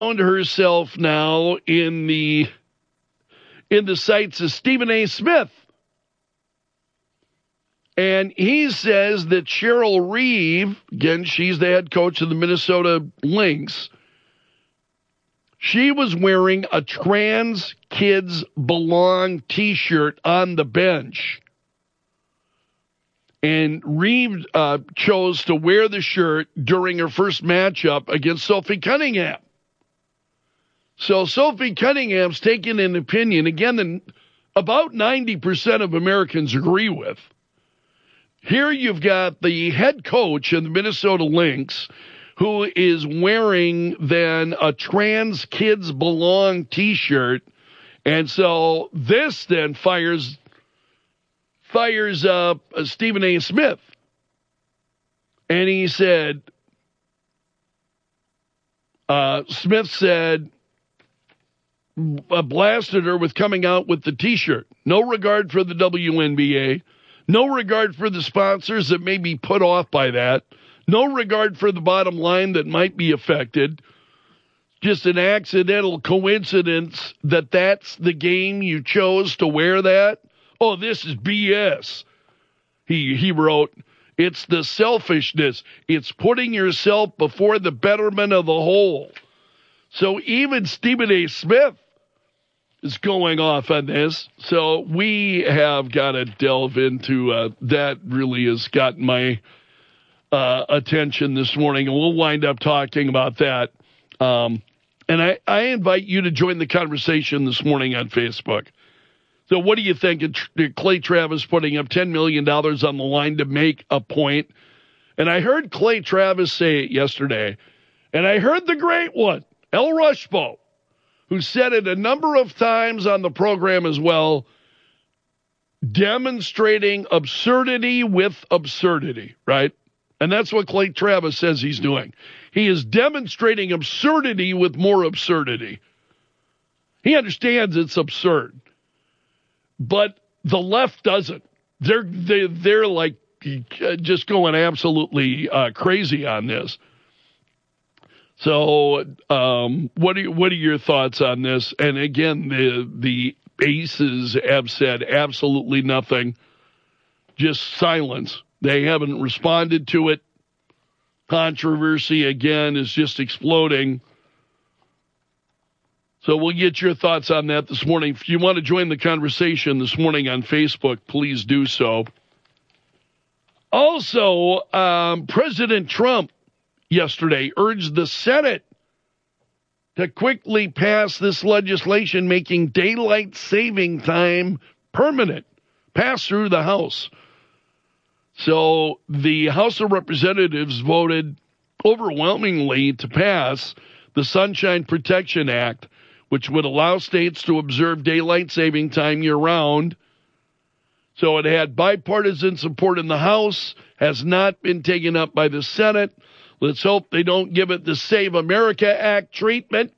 herself now in the sights of Stephen A. Smith. And he says that Cheryl Reeve, again, she's the head coach of the Minnesota Lynx, she was wearing a Trans Kids Belong t-shirt on the bench. And Reeve chose to wear the shirt during her first matchup against Sophie Cunningham. So Sophie Cunningham's taken an opinion, again, that about 90% of Americans agree with. Here you've got the head coach of the Minnesota Lynx who is wearing then a Trans Kids Belong t-shirt. And so this then fires up Stephen A. Smith. And he said, Smith said, blasted her with coming out with the t-shirt. No regard for the WNBA. No regard for the sponsors that may be put off by that. No regard for the bottom line that might be affected. Just an accidental coincidence that that's the game you chose to wear that. Oh, this is BS. He wrote, it's the selfishness. It's putting yourself before the betterment of the whole. So even Stephen A. Smith is going off on this. So we have got to delve into that. Really has gotten my attention this morning, and we'll wind up talking about that. And I invite you to join the conversation this morning on Facebook. So what do you think of Clay Travis putting up $10 million on the line to make a point? And I heard Clay Travis say it yesterday, and I heard the great one, El Rushbo, who said it a number of times on the program as well, demonstrating absurdity with absurdity, right? And that's what Clay Travis says he's doing. He is demonstrating absurdity with more absurdity. He understands it's absurd, but the left doesn't. They're like just going absolutely crazy on this. So, what are your thoughts on this? And again, the Aces have said absolutely nothing, just silence. They haven't responded to it. Controversy again is just exploding. So we'll get your thoughts on that this morning. If you want to join the conversation this morning on Facebook, please do so. Also, President Trump yesterday urged the Senate to quickly pass this legislation making daylight saving time permanent, pass through the House. So the House of Representatives voted overwhelmingly to pass the Sunshine Protection Act, which would allow states to observe daylight saving time year-round. So it had bipartisan support in the House, has not been taken up by the Senate. Let's hope they don't give it the Save America Act treatment.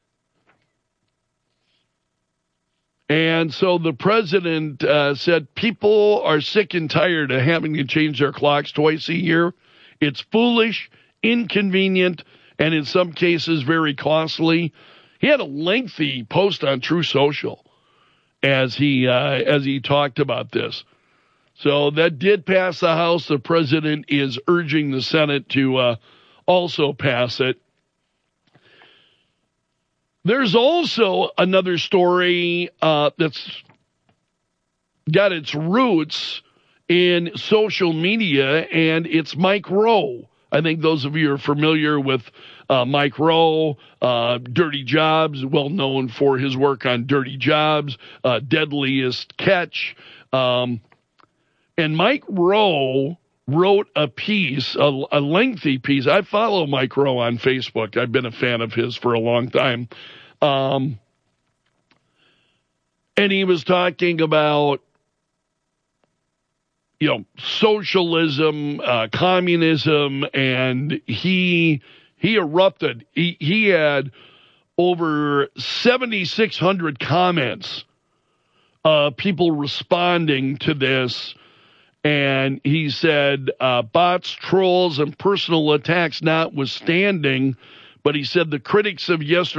And so the president said people are sick and tired of having to change their clocks twice a year. It's foolish, inconvenient, and in some cases very costly. He had a lengthy post on True Social as he talked about this. So that did pass the House. The president is urging the Senate to also pass it. There's also another story that's got its roots in social media, and it's Mike Rowe. I think those of you are familiar with Mike Rowe, Dirty Jobs, well known for his work on Dirty Jobs, Deadliest Catch. And Mike Rowe wrote a piece, a lengthy piece. I follow Mike Rowe on Facebook. I've been a fan of his for a long time. And he was talking about, socialism, communism, and he erupted. He had over 7,600 comments, people responding to this. And he said, bots, trolls, and personal attacks notwithstanding, But he said the critics of yesterday